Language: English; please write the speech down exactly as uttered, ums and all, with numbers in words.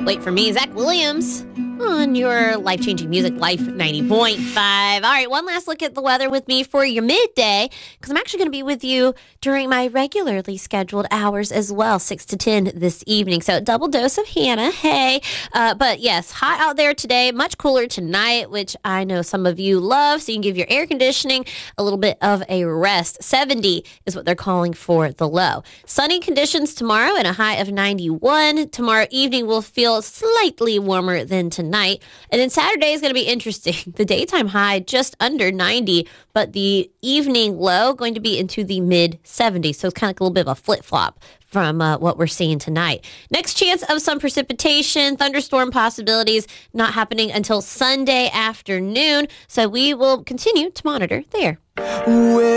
Wait for me, Zach Williams, on your life-changing music, Life ninety point five. All right, one last look at the weather with me for your midday, because I'm actually going to be with you during my regularly scheduled hours as well, six to ten this evening. So double dose of Hannah, hey. Uh, but yes, hot out there today, much cooler tonight, which I know some of you love, so you can give your air conditioning a little bit of a rest. seventy is what they're calling for the low. Sunny conditions tomorrow and a high of ninety-one. Tomorrow evening will feel slightly warmer than tonight. And then Saturday is going to be interesting. The daytime high just under ninety, but the evening low going to be into the mid seventies. So it's kind of like a little bit of a flip-flop from uh, what we're seeing tonight. Next chance of some precipitation, thunderstorm possibilities not happening until Sunday afternoon. So we will continue to monitor there.